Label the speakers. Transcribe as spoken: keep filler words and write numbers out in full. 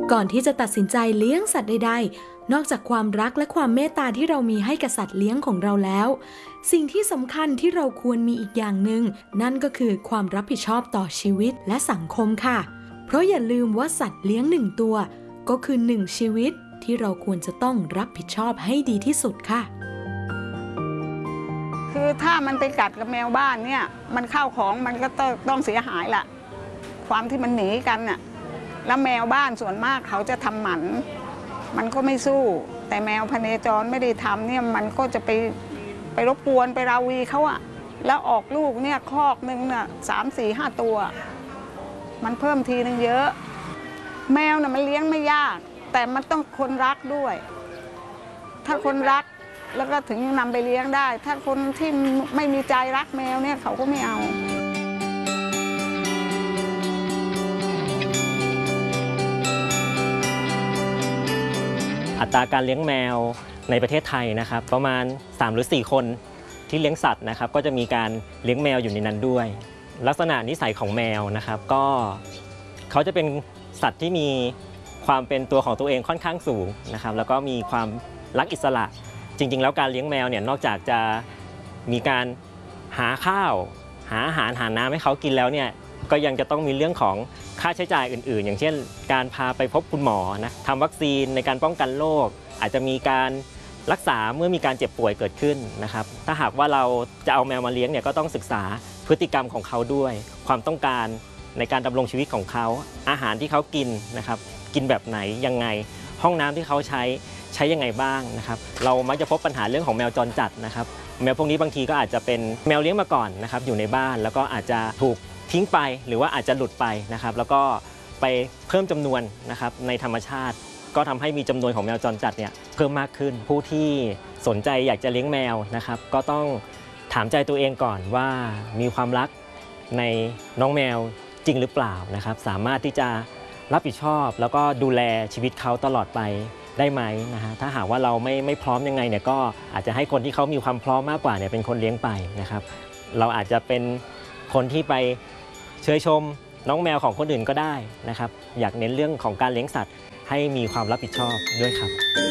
Speaker 1: ก่อนที่จะตัดสินใจเลี้ยงสัตว์ใดๆนอกจากความรักและความเมตตาที่เรามีให้กับสัตว์เลี้ยงของเราแล้วสิ่งที่สำคัญที่เราควรมีอีกอย่างหนึ่งนั่นก็คือความรับผิดชอบต่อชีวิตและสังคมค่ะเพราะอย่าลืมว่าสัตว์เลี้ยงหนึ่งตัวก็คือหนึ่งชีวิตที่เราควรจะต้องรับผิดชอบให้ดีที่สุดค่ะ
Speaker 2: คือถ้ามันไปกัดกับแมวบ้านเนี่ยมันเข้าของมันก็ต้องเสียหายละความที่มันหนีกันน่ะแล้วแมวบ้านส่วนมากเขาจะทำหมันมันก็ไม่สู้แต่แมวพเนจรไม่ได้ทำเนี่ยมันก็จะไปไปรบกวนไปราวีเขาอะแล้วออกลูกเนี่ยคอกหนึ่งน่ะสามสี่ห้าตัวมันเพิ่มทีนึงเยอะแมวน่ะมันเลี้ยงไม่ยากแต่มันต้องคนรักด้วยถ้าคนรักแล้วก็ถึงนำไปเลี้ยงได้ถ้าคนที่ไม่มีใจรักแมวเนี่ยเขาก็ไม่เอา
Speaker 3: อัตราการเลี้ยงแมวในประเทศไทยนะครับประมาณสามหรือสี่คนที่เลี้ยงสัตว์นะครับก็จะมีการเลี้ยงแมวอยู่ในนั้นด้วยลักษณะนิสัยของแมวนะครับก็เขาจะเป็นสัตว์ที่มีความเป็นตัวของตัวเองค่อนข้างสูงนะครับแล้วก็มีความรักอิสระจริงๆแล้วการเลี้ยงแมวเนี่ยนอกจากจะมีการหาข้าวหาอาหารหาน้ำให้เขากินแล้วเนี่ยก็ยังจะต้องมีเรื่องของค่าใช้จ่ายอื่นๆอย่างเช่นการพาไปพบคุณหมอนะทำวัคซีนในการป้องกันโรคอาจจะมีการรักษาเมื่อมีการเจ็บป่วยเกิดขึ้นนะครับถ้าหากว่าเราจะเอาแมวมาเลี้ยงเนี่ยก็ต้องศึกษาพฤติกรรมของเขาด้วยความต้องการในการดำรงชีวิตของเขาอาหารที่เขากินนะครับกินแบบไหนยังไงห้องน้ำที่เขาใช้ใช้ยังไงบ้างนะครับเรามักจะพบปัญหาเรื่องของแมวจรจัดนะครับแมวพวกนี้บางทีก็อาจจะเป็นแมวเลี้ยงมาก่อนนะครับอยู่ในบ้านแล้วก็อาจจะถูกทิ้งไปหรือว่าอาจจะหลุดไปนะครับแล้วก็ไปเพิ่มจำนวนนะครับในธรรมชาติก็ทำให้มีจำนวนของแมวจรจัดเนี่ยเพิ่มมากขึ้นผู้ที่สนใจอยากจะเลี้ยงแมวนะครับก็ต้องถามใจตัวเองก่อนว่ามีความรักในน้องแมวจริงหรือเปล่านะครับสามารถที่จะรับผิดชอบแล้วก็ดูแลชีวิตเขาตลอดไปได้ไหมนะฮะถ้าหากว่าเราไม่ไม่พร้อมยังไงเนี่ยก็อาจจะให้คนที่เขามีความพร้อมมากกว่าเนี่ยเป็นคนเลี้ยงไปนะครับเราอาจจะเป็นคนที่ไปเชยชมน้องแมวของคนอื่นก็ได้นะครับอยากเน้นเรื่องของการเลี้ยงสัตว์ให้มีความรับผิดชอบด้วยครับ